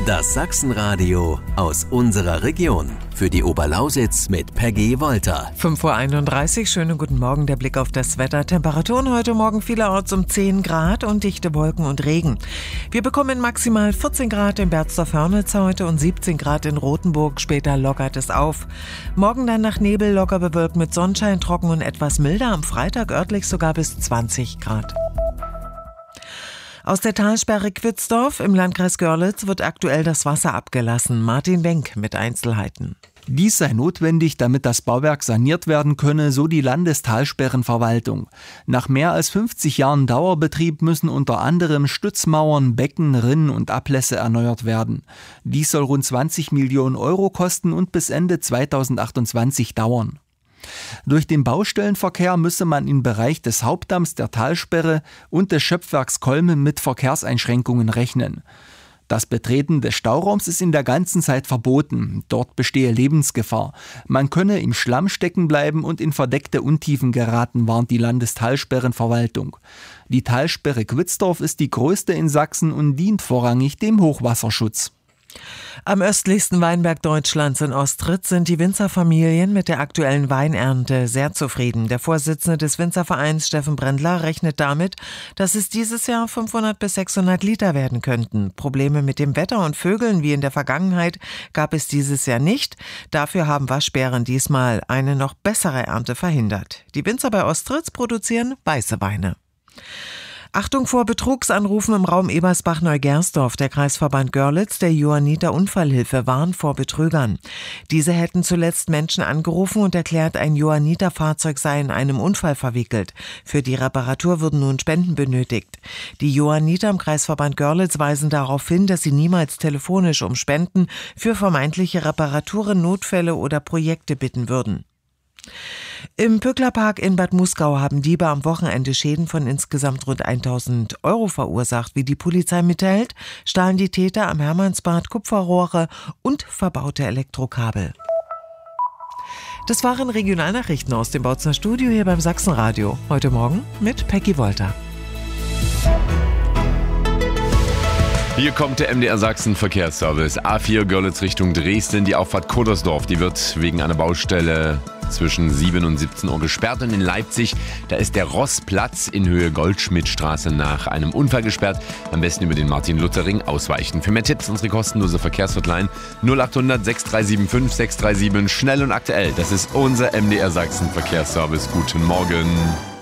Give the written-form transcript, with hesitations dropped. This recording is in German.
Das Sachsenradio aus unserer Region. Für die Oberlausitz mit Peggy Wolter. 5:31 Uhr, schönen guten Morgen. Der Blick auf das Wetter. Temperaturen heute Morgen vielerorts um 10 Grad und dichte Wolken und Regen. Wir bekommen maximal 14 Grad in Berzdorf-Hörnitz heute und 17 Grad in Rothenburg. Später lockert es auf. Morgen dann nach Nebel locker bewölkt mit Sonnenschein, trocken und etwas milder. Am Freitag örtlich sogar bis 20 Grad. Aus der Talsperre Quitzdorf im Landkreis Görlitz wird aktuell das Wasser abgelassen. Martin Wenk mit Einzelheiten. Dies sei notwendig, damit das Bauwerk saniert werden könne, so die Landestalsperrenverwaltung. Nach mehr als 50 Jahren Dauerbetrieb müssen unter anderem Stützmauern, Becken, Rinnen und Ablässe erneuert werden. Dies soll rund 20 Millionen Euro kosten und bis Ende 2028 dauern. Durch den Baustellenverkehr müsse man im Bereich des Hauptdamms der Talsperre und des Schöpfwerks Kolme mit Verkehrseinschränkungen rechnen. Das Betreten des Stauraums ist in der ganzen Zeit verboten. Dort bestehe Lebensgefahr. Man könne im Schlamm stecken bleiben und in verdeckte Untiefen geraten, warnt die Landestalsperrenverwaltung. Die Talsperre Quitzdorf ist die größte in Sachsen und dient vorrangig dem Hochwasserschutz. Am östlichsten Weinberg Deutschlands in Ostritz sind die Winzerfamilien mit der aktuellen Weinernte sehr zufrieden. Der Vorsitzende des Winzervereins, Steffen Brendler, rechnet damit, dass es dieses Jahr 500 bis 600 Liter werden könnten. Probleme mit dem Wetter und Vögeln wie in der Vergangenheit gab es dieses Jahr nicht. Dafür haben Waschbären diesmal eine noch bessere Ernte verhindert. Die Winzer bei Ostritz produzieren weiße Weine. Achtung vor Betrugsanrufen im Raum Ebersbach-Neugersdorf. Der Kreisverband Görlitz der Johanniter Unfallhilfe warnt vor Betrügern. Diese hätten zuletzt Menschen angerufen und erklärt, ein Johanniter-Fahrzeug sei in einem Unfall verwickelt. Für die Reparatur würden nun Spenden benötigt. Die Johanniter im Kreisverband Görlitz weisen darauf hin, dass sie niemals telefonisch um Spenden für vermeintliche Reparaturen, Notfälle oder Projekte bitten würden. Im Pücklerpark in Bad Muskau haben Diebe am Wochenende Schäden von insgesamt rund 1.000 Euro verursacht. Wie die Polizei mitteilt, stahlen die Täter am Hermannsbad Kupferrohre und verbaute Elektrokabel. Das waren Regionalnachrichten aus dem Bautzner Studio hier beim Sachsenradio. Heute Morgen mit Peggy Wolter. Hier kommt der MDR Sachsen Verkehrsservice. A4 Görlitz Richtung Dresden. Die Auffahrt Kodersdorf, die wird wegen einer Baustelle zwischen 7 und 17 Uhr gesperrt. Und in Leipzig, da ist der Rossplatz in Höhe Goldschmidtstraße nach einem Unfall gesperrt. Am besten über den Martin-Luther-Ring ausweichen. Für mehr Tipps unsere kostenlose Verkehrshotline 0800 6375 637. Schnell und aktuell. Das ist unser MDR Sachsen Verkehrsservice. Guten Morgen.